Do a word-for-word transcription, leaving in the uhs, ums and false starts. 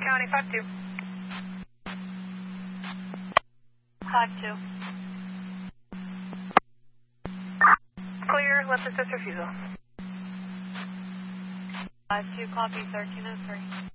County, five two. five two. Clear, let's assist refusal. five two, copy thirteen oh three.